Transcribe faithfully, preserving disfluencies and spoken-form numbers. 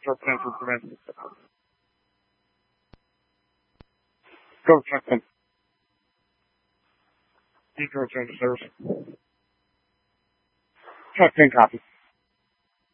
short plan for prevention. Go check in. Need to return to service. Check in copy.